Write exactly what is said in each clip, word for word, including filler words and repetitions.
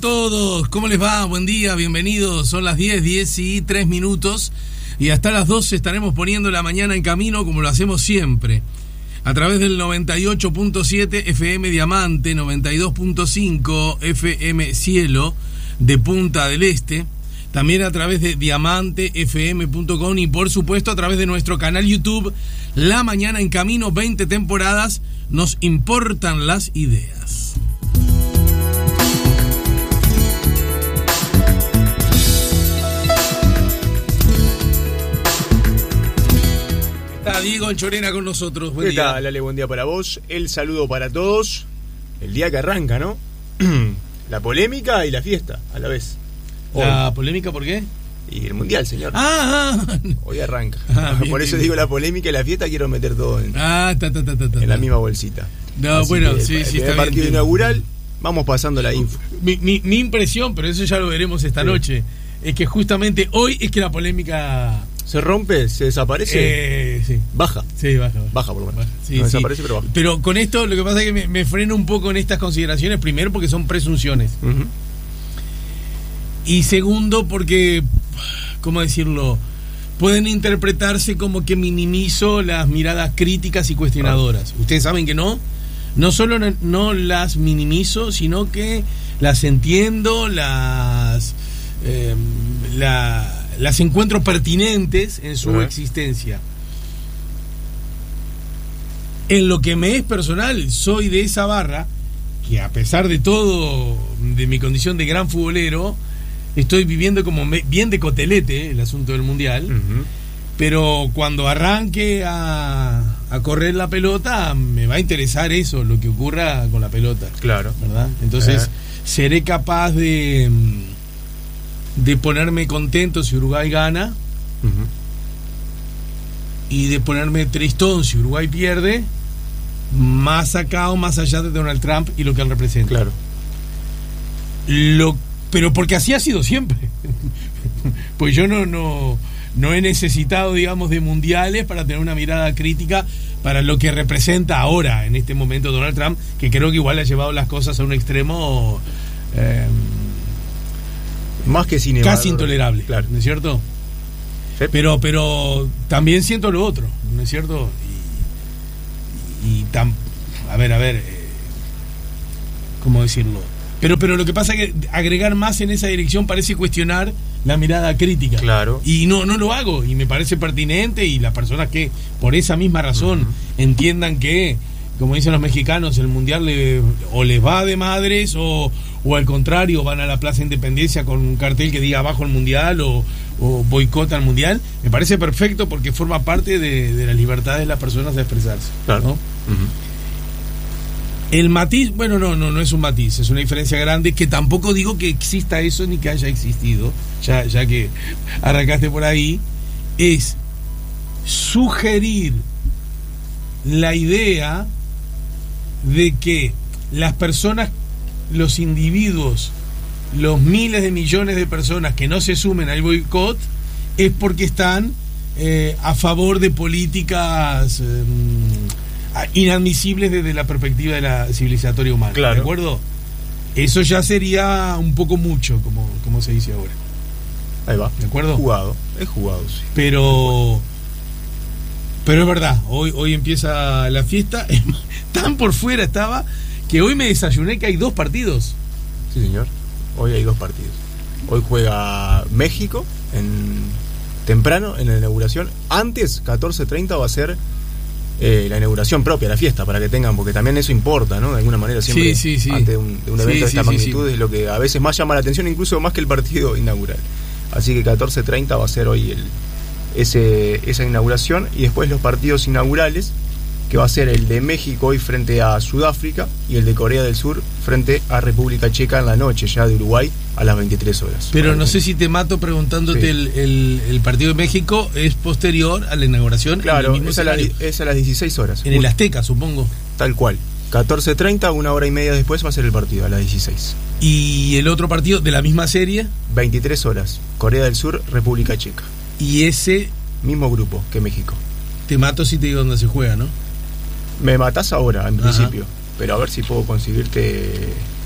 Todos, ¿cómo les va? Buen día, bienvenidos. Son las diez, diez y tres minutos y hasta las doce estaremos poniendo la mañana en camino como lo hacemos siempre. A través del noventa y ocho punto siete F M Diamante, noventa y dos punto cinco F M Cielo de Punta del Este. También a través de diamante f m punto com y por supuesto a través de nuestro canal YouTube La Mañana en Camino, veinte temporadas. Nos importan las ideas. Está Diego Anchorena con nosotros. Buen ¿Qué día. tal, Ale? Buen día para vos. El saludo para todos. El día que arranca, ¿no? La polémica y la fiesta a la vez. Hoy. ¿La polémica por qué? Y el mundial, señor. Ah, ah. Hoy arranca. Ah, bien, Por eso bien, digo bien. la polémica y la fiesta, quiero meter todo en, Ah, ta, ta, ta, ta, ta. en la misma bolsita. No, Así bueno, que sí, el, sí, el está partido bien. inaugural, vamos pasando la info. Mi, mi, mi impresión, pero eso ya lo veremos esta Sí. noche, es que justamente hoy es que la polémica... ¿Se rompe? ¿Se desaparece? Eh, sí. Baja. Sí, baja. Baja, Baja por lo menos. baja. Sí, no sí. desaparece, pero baja. Pero con esto lo que pasa es que me, me freno un poco en estas consideraciones, primero porque son presunciones. Uh-huh. Y segundo porque, ¿cómo decirlo? Pueden interpretarse como que minimizo las miradas críticas y cuestionadoras. Ustedes saben que no. No solo no, no las minimizo, sino que las entiendo, las eh, la, las encuentro pertinentes en su Uh-huh. existencia. En lo que me es personal, soy de esa barra que a pesar de todo, de mi condición de gran futbolero, estoy viviendo como me, bien de cotelete el asunto del mundial. Uh-huh. Pero cuando arranque a, a correr la pelota, me va a interesar eso, lo que ocurra con la pelota. Claro. ¿Verdad? Entonces, Eh. seré capaz de, de ponerme contento si Uruguay gana Uh-huh. y de ponerme tristón si Uruguay pierde, más acá o más allá de Donald Trump y lo que él representa. Claro. Lo, pero porque así ha sido siempre. Pues yo no, no, no he necesitado, digamos, de mundiales para tener una mirada crítica para lo que representa ahora, en este momento, Donald Trump, que creo que igual ha llevado las cosas a un extremo eh, Más que cine. casi intolerable, Claro. ¿no es cierto? Sí. Pero, pero también siento lo otro, ¿no es cierto? Y, y tam, a ver, a ver, eh, ¿cómo decirlo? Pero, pero lo que pasa es que agregar más en esa dirección parece cuestionar la mirada crítica. Claro. Y no, no lo hago, y me parece pertinente, y las personas que por esa misma razón Uh-huh. entiendan que, como dicen los mexicanos, el mundial le, o les va de madres, o, o al contrario, van a la Plaza Independencia con un cartel que diga abajo el mundial, o, o boicota el mundial, me parece perfecto porque forma parte de, de la libertad de las personas de expresarse. Claro. ¿No? Uh-huh. El matiz, bueno, no, no, no es un matiz, es una diferencia grande, que tampoco digo que exista eso ni que haya existido, ya, ya que arrancaste por ahí, es sugerir la idea de que las personas, los individuos, los miles de millones de personas que no se sumen al boicot es porque están eh, a favor de políticas eh, inadmisibles desde la perspectiva de la civilizatoria humana. Claro. ¿De acuerdo? Eso ya sería un poco mucho, como, como se dice ahora. Ahí va. ¿De acuerdo? Jugado. Es jugado, sí. Pero pero es verdad, hoy, hoy empieza la fiesta. Tan por fuera estaba que hoy me desayuné que hay dos partidos. Sí, señor. Hoy hay dos partidos. Hoy juega México en temprano en la inauguración. Antes, catorce treinta, va a ser eh, la inauguración propia, la fiesta, para que tengan, porque también eso importa, ¿no? De alguna manera siempre, Sí, sí, sí. antes de un, de un Sí, evento de sí, esta sí, magnitud, sí. es lo que a veces más llama la atención, incluso más que el partido inaugural. Así que catorce treinta va a ser hoy el, ese, esa inauguración, y después los partidos inaugurales, que va a ser el de México hoy frente a Sudáfrica y el de Corea del Sur frente a República Checa en la noche, ya de Uruguay, a las veintitrés horas. Pero no sé si te mato preguntándote, Sí. el, el, el partido de México es posterior a la inauguración. Claro, en el mismo es a, la- escenario. es a las dieciséis horas. En el Azteca, supongo. Tal cual. catorce treinta, una hora y media después va a ser el partido, a las dieciséis. Y el otro partido de la misma serie, veintitrés horas, Corea del Sur, República Checa. y ese Mismo grupo que México. te mato si te digo dónde se juega, ¿no? Me matás ahora, en Ajá. principio, pero a ver si puedo conseguirte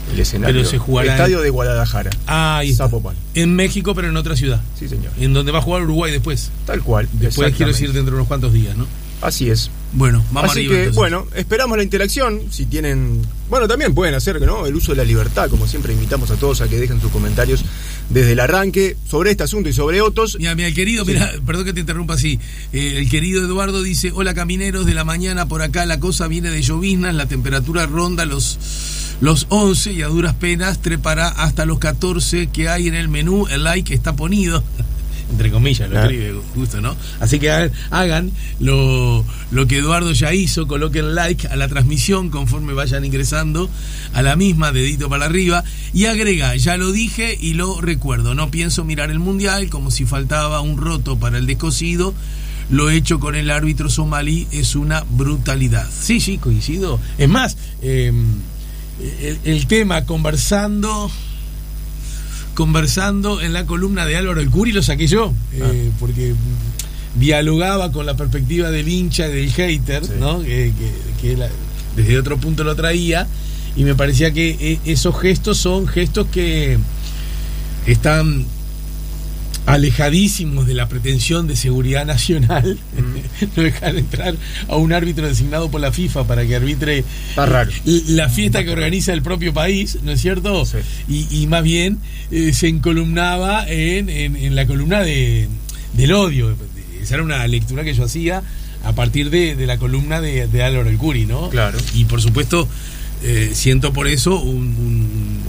el escenario. Pero se jugará Estadio en... de Guadalajara. Ah, ahí está. Zapopan. En México, pero en otra ciudad. Sí, señor. En donde va a jugar Uruguay después. Tal cual. Después quiero decir dentro de unos cuantos días, ¿no? Así es. Bueno, vamos Así arriba, que, entonces. bueno, esperamos la interacción. Si tienen. Bueno, también pueden hacer, ¿no? El uso de la libertad. Como siempre, invitamos a todos a que dejen sus comentarios desde el arranque sobre este asunto y sobre otros. Mira, mira, el querido, Sí. mira, perdón que te interrumpa así. Eh, el querido Eduardo dice: hola camineros de la mañana, por acá la cosa viene de lloviznas, la temperatura ronda los, los once y a duras penas trepará hasta los catorce que hay en el menú. El like está ponido. Entre comillas, lo Ah. escribe justo, ¿no? Así que hagan, hagan lo, lo que Eduardo ya hizo, coloquen like a la transmisión conforme vayan ingresando a la misma, dedito para arriba, y agrega: ya lo dije y lo recuerdo, no pienso mirar el mundial, como si faltaba un roto para el descosido, lo hecho con el árbitro somalí es una brutalidad. Sí, sí, coincido. Es más, eh, el, el tema conversando... conversando en la columna de Álvaro El Curi lo saqué yo, ah. eh, porque dialogaba con la perspectiva del hincha y del hater, sí. ¿no? Que, que, que la, desde otro punto lo traía, y me parecía que eh, esos gestos son gestos que están alejadísimos de la pretensión de seguridad nacional, mm. no dejar entrar a un árbitro designado por la FIFA para que arbitre raro. la fiesta que organiza el propio país, ¿no es cierto? Sí. Y, y más bien eh, se encolumnaba en, en, en la columna de, del odio. Esa era una lectura que yo hacía a partir de, de la columna de, de Álvaro El Curi, ¿no? Claro. Y por supuesto eh, siento por eso un, un,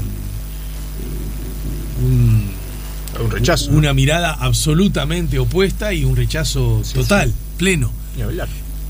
un un rechazo, una mirada absolutamente opuesta y un rechazo sí, total, sí. pleno. Ni hablar.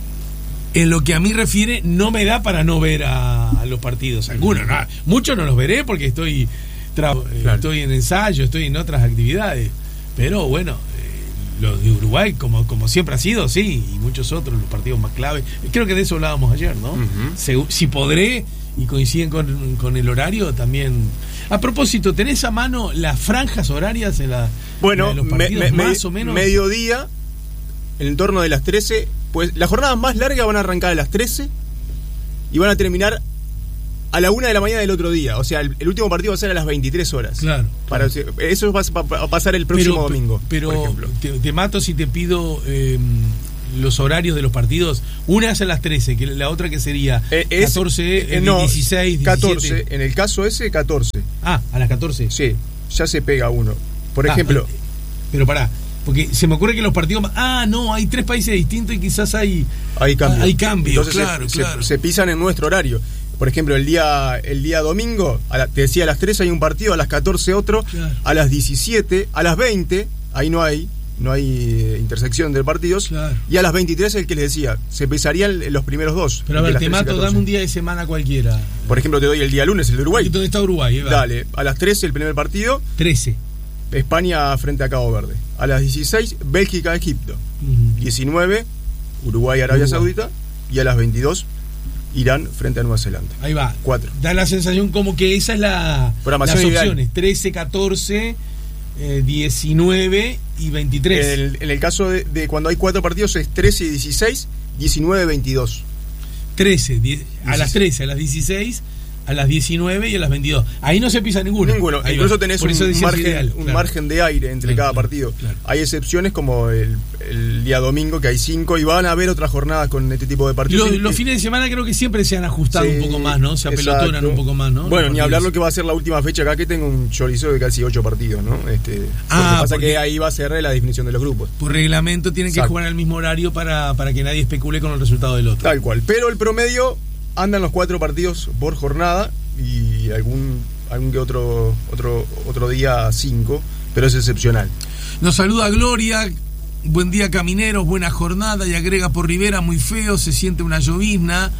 En lo que a mí refiere, no me da para no ver a, a los partidos. Algunos, no, muchos no los veré porque estoy tra- claro. estoy en ensayo, estoy en otras actividades. Pero bueno, eh, los de Uruguay, como, como siempre ha sido, sí, y muchos otros, los partidos más clave. Creo que de eso hablábamos ayer, ¿no? Uh-huh. Se, si podré y coinciden con, con el horario, también. A propósito, ¿tenés a mano las franjas horarias en la, bueno, en los partidos, me, me, más o menos? Mediodía, en torno de las trece, pues las jornadas más largas van a arrancar a las trece y van a terminar a la una de la mañana del otro día. O sea, el, el último partido va a ser a las veintitrés horas. Claro. Para, claro. Eso va a pasar el próximo pero, domingo, pero por ejemplo. Te, te mato si te pido eh, los horarios de los partidos. Una es a las trece, que la otra que sería eh, es, catorce, eh, no, dieciséis, catorce. diecisiete. En el caso ese, catorce. Ah, a las catorce. Sí, ya se pega uno. Por ah, ejemplo. Eh, pero pará, porque se me ocurre que los partidos... Ah, no, hay tres países distintos y quizás hay... Hay cambios. Hay cambios, Entonces claro, se, claro. Se, se pisan en nuestro horario. Por ejemplo, el día el día domingo, a la, te decía, a las tres hay un partido, a las catorce otro, claro. A las diecisiete, a las veinte, ahí no hay... no hay eh, intersección de partidos, claro. Y a las veintitrés el que les decía, se pesarían los primeros dos. Pero a ver, te mato, dame un día de semana cualquiera. Por ejemplo, te doy el día lunes, el de Uruguay. ¿Dónde está Uruguay? Dale, a las trece el primer partido. trece. España frente a Cabo Verde. A las dieciséis, Bélgica, Egipto. Uh-huh. diecinueve, Uruguay, Arabia Uruguay. Saudita. Y a las veintidós, Irán frente a Nueva Zelanda. Ahí va. Cuatro. Da la sensación como que esa es la las opciones. trece, catorce, eh, diecinueve y veintitrés. En el, en el caso de, de cuando hay cuatro partidos es trece y dieciséis, diecinueve, veintidós. trece, diez, a las trece, a las dieciséis, a las diecinueve y a las veintidós. Ahí no se pisa ninguno. Ninguno. Ahí incluso va. tenés Por un, margen, ideal, un claro. margen de aire entre claro, cada claro, partido. Claro. Hay excepciones como el, el día domingo, que hay cinco, y van a haber otras jornadas con este tipo de partidos. Los, los fines de semana creo que siempre se han ajustado sí, un poco más, ¿no? Se apelotonan exacto. un poco más, ¿no? Bueno, ni hablar lo que va a ser la última fecha acá, que tengo un chorizo de casi ocho partidos, ¿no? Este, ah, lo que pasa porque, que ahí va a ser la definición de los grupos. Por reglamento tienen que exacto. jugar al mismo horario para, para que nadie especule con el resultado del otro. Tal cual. Pero el promedio andan los cuatro partidos por jornada y algún algún que otro otro otro día cinco, pero es excepcional. Nos saluda Gloria, buen día camineros, buena jornada, y agrega por Rivera, muy feo, se siente una llovizna,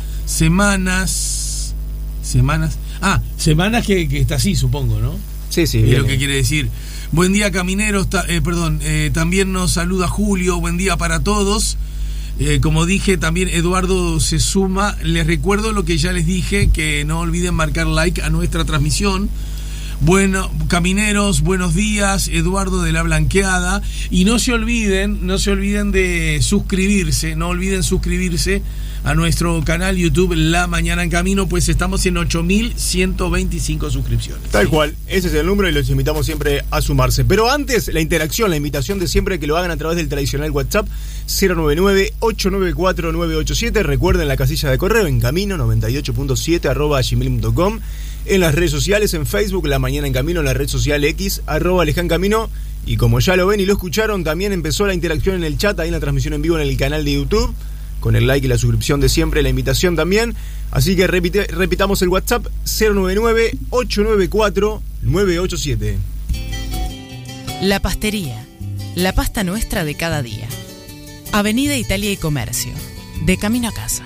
semanas, semanas, ah, semanas que, que está así, supongo, ¿no? Sí, sí. Es viene. lo que quiere decir. Buen día camineros, ta, eh, perdón, eh, también nos saluda Julio, buen día para todos. Eh, como dije, también Eduardo se suma. Les recuerdo lo que ya les dije, que no olviden marcar like a nuestra transmisión. Bueno, camineros, buenos días, Eduardo de la Blanqueada. Y no se olviden, no se olviden de suscribirse, no olviden suscribirse a nuestro canal YouTube La Mañana en Camino, pues estamos en ocho mil ciento veinticinco suscripciones. Tal ¿sí? cual, ese es el número y los invitamos siempre a sumarse. Pero antes, la interacción, la invitación de siempre que lo hagan a través del tradicional WhatsApp cero nueve nueve, ocho nueve cuatro, nueve ocho siete. Recuerden la casilla de correo en camino noventa y ocho punto siete arroba gmail punto com. En las redes sociales, en Facebook, La Mañana en Camino, en la red social X, arroba Aleján Camino. Y como ya lo ven y lo escucharon, también empezó la interacción en el chat, ahí en la transmisión en vivo en el canal de YouTube, con el like y la suscripción de siempre, la invitación también. Así que repite, repitamos el WhatsApp cero nueve nueve, ocho nueve cuatro, nueve ocho siete. La Pastería, la pasta nuestra de cada día. Avenida Italia y Comercio, de camino a casa.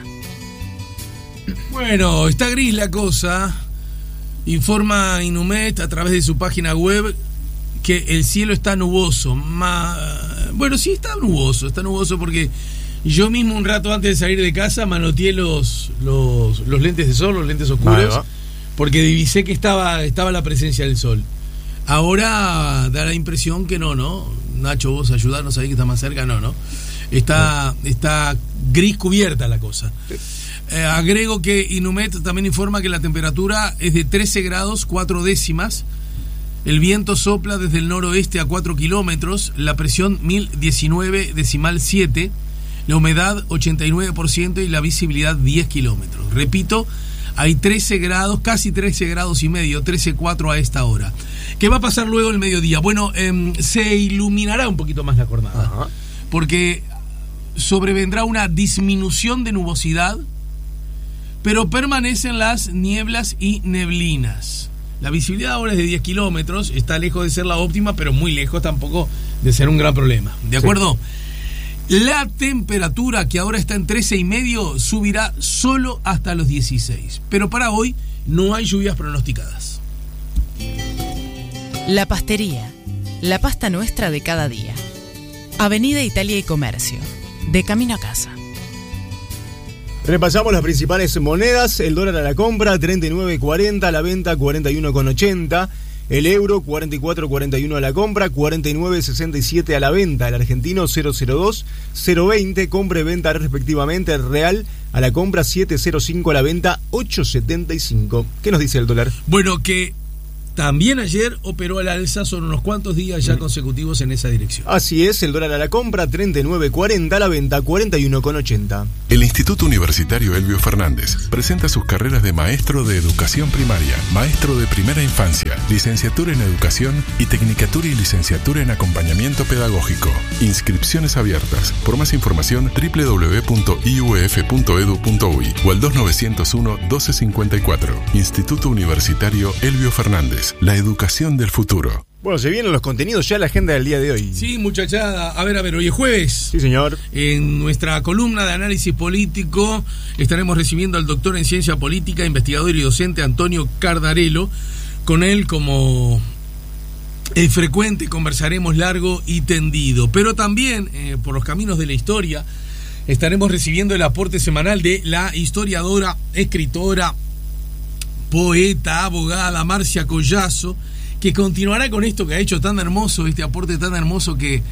Bueno, está gris la cosa. Informa Inumet a través de su página web que el cielo está nuboso. Ma... Bueno, sí está nuboso, está nuboso porque yo mismo un rato antes de salir de casa manoteé los, los, los lentes de sol, los lentes oscuros, porque divisé que estaba, estaba la presencia del sol. Ahora da la impresión que no, ¿no? Nacho, vos ayudarnos ahí que está más cerca, no, ¿no? Está, está gris cubierta la cosa. Sí. Eh, agrego que Inumet también informa que la temperatura es de trece grados cuatro décimas, el viento sopla desde el noroeste a cuatro kilómetros, la presión mil diecinueve decimal siete, la humedad ochenta y nueve por ciento y la visibilidad diez kilómetros. Repito, hay trece grados, casi trece grados y medio, trece coma cuatro a esta hora. ¿Qué va a pasar luego el mediodía? Bueno, eh, se iluminará un poquito más la jornada, Ajá. porque sobrevendrá una disminución de nubosidad, pero permanecen las nieblas y neblinas. La visibilidad ahora es de diez kilómetros, está lejos de ser la óptima, pero muy lejos tampoco de ser un gran problema. ¿De acuerdo? Sí. La temperatura, que ahora está en trece y medio, subirá solo hasta los dieciséis. Pero para hoy no hay lluvias pronosticadas. La Pastería, la pasta nuestra de cada día. Avenida Italia y Comercio, de camino a casa. Repasamos las principales monedas. El dólar a la compra treinta y nueve cuarenta, a la venta cuarenta y uno ochenta. El euro cuarenta y cuatro cuarenta y uno a la compra, cuarenta y nueve sesenta y siete a la venta. El argentino cero cero dos, cero veinte, compra y venta respectivamente. El real a la compra siete cero cinco, a la venta ocho setenta y cinco. ¿Qué nos dice el dólar? Bueno, que también ayer operó al alza, son unos cuantos días ya consecutivos en esa dirección. Así es, el dólar a la compra treinta y nueve cuarenta, a la venta cuarenta y uno ochenta. El Instituto Universitario Elbio Fernández presenta sus carreras de maestro de educación primaria, maestro de primera infancia, licenciatura en educación y tecnicatura y licenciatura en acompañamiento pedagógico. Inscripciones abiertas. Por más información doble u doble u doble u punto i u f punto e d u punto u y o al dos nueve cero uno, doce cincuenta y cuatro. Instituto Universitario Elbio Fernández. La educación del futuro. Bueno, se vienen los contenidos ya, la agenda del día de hoy. Sí, muchachada. A ver, a ver, hoy es jueves. Sí, señor. En nuestra columna de análisis político estaremos recibiendo al doctor en ciencia política, investigador y docente Antonio Cardarello. Con él, como es frecuente, conversaremos largo y tendido. Pero también, eh, por los caminos de la historia, estaremos recibiendo el aporte semanal de la historiadora, escritora, poeta, abogada Marcia Collazo, que continuará con esto que ha hecho tan hermoso, este aporte tan hermoso que,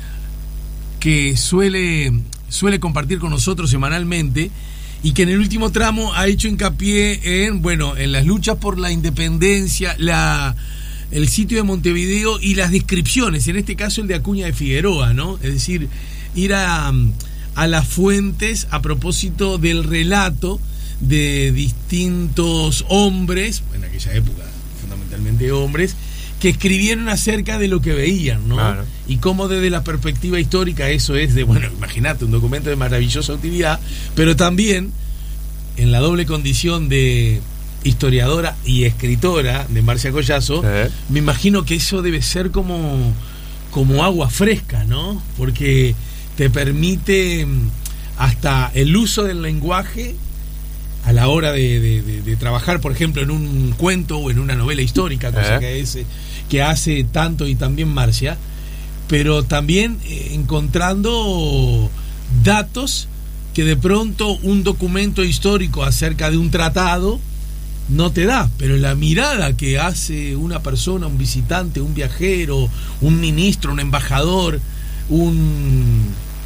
que suele, suele compartir con nosotros semanalmente, y que en el último tramo ha hecho hincapié en, bueno, en las luchas por la independencia, la, el sitio de Montevideo y las descripciones, en este caso el de Acuña de Figueroa, ¿no? Es decir, ir a, a las fuentes a propósito del relato de distintos hombres, en aquella época fundamentalmente hombres, que escribieron acerca de lo que veían, ¿no? Claro. Y cómo desde la perspectiva histórica eso es de, bueno, imagínate, un documento de maravillosa utilidad, pero también en la doble condición de historiadora y escritora de Marcia Collazo, ¿Eh? me imagino que eso debe ser como, como agua fresca, ¿no? Porque te permite hasta el uso del lenguaje a la hora de, de, de, de trabajar, por ejemplo, en un cuento o en una novela histórica, cosa ¿Eh? que, es, que hace tanto y también Marcia, pero también eh, encontrando datos que de pronto un documento histórico acerca de un tratado no te da, pero la mirada que hace una persona, un visitante, un viajero, un ministro, un embajador, un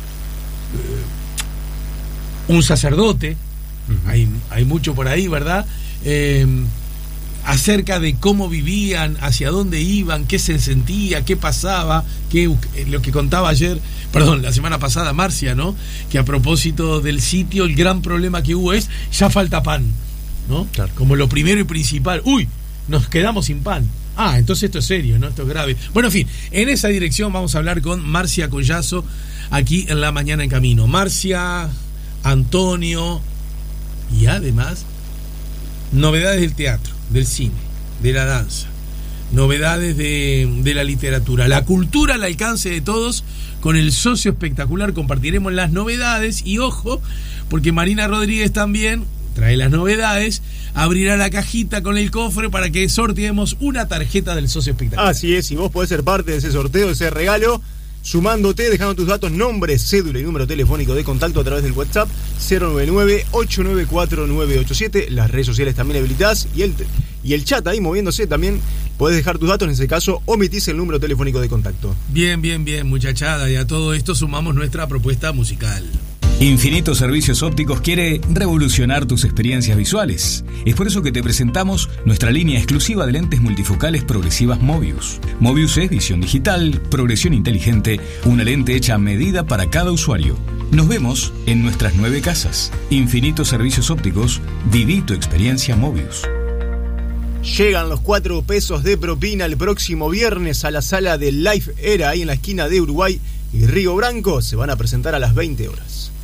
un sacerdote, uh-huh. hay, hay mucho por ahí, ¿verdad? Eh, acerca de cómo vivían, hacia dónde iban, qué se sentía, qué pasaba, qué, lo que contaba ayer, perdón, la semana pasada Marcia, ¿no? Que a propósito del sitio, el gran problema que hubo es, ya falta pan, ¿no? Claro. Como lo primero y principal, uy, nos quedamos sin pan. Ah, entonces esto es serio, ¿no? Esto es grave. Bueno, en fin, en esa dirección vamos a hablar con Marcia Collazo, aquí en La Mañana en Camino. Marcia, Antonio, y además, novedades del teatro, del cine, de la danza, novedades de, de la literatura, la cultura al alcance de todos. Con el socio espectacular compartiremos las novedades y ojo, porque Marina Rodríguez también trae las novedades, abrirá la cajita con el cofre para que sorteemos una tarjeta del socio espectacular. Así es, y vos podés ser parte de ese sorteo, de ese regalo, sumándote, dejando tus datos, nombre, cédula y número telefónico de contacto a través del WhatsApp cero nueve nueve, ocho nueve cuatro, nueve ocho siete. Las redes sociales también habilitadas y el, y el chat ahí moviéndose también. Podés dejar tus datos, en ese caso omitís el número telefónico de contacto. Bien, bien, bien, muchachada, y a todo esto sumamos nuestra propuesta musical. Infinito Servicios Ópticos quiere revolucionar tus experiencias visuales. Es por eso que te presentamos nuestra línea exclusiva de lentes multifocales progresivas Mobius. Mobius es visión digital, progresión inteligente, una lente hecha a medida para cada usuario. Nos vemos en nuestras nueve casas. Infinito Servicios Ópticos, viví tu experiencia Mobius. Llegan los cuatro pesos de propina el próximo viernes a la sala de Life Era, ahí en la esquina de Uruguay y Río Branco. Se van a presentar a las veinte horas.